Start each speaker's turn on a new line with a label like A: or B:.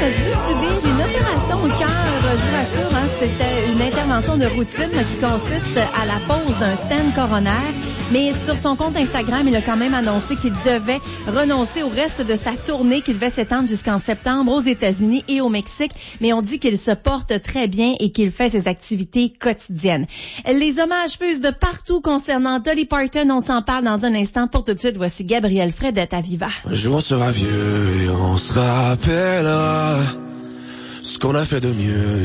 A: a dû subir une opération au cœur, je vous rassure, hein, c'était une intervention de routine qui consiste à la pose d'un stent coronaire. Mais sur son compte Instagram, il a quand même annoncé qu'il devait renoncer au reste de sa tournée qui devait s'étendre jusqu'en septembre aux États-Unis et au Mexique. Mais on dit qu'il se porte très bien et qu'il fait ses activités quotidiennes. Les hommages fusent de partout concernant Dolly Parton. On s'en parle dans un instant. Pour tout de suite, voici Gabriel Fredette à Viva.
B: Un jour on sera vieux et on se rappellera ce qu'on a fait de mieux.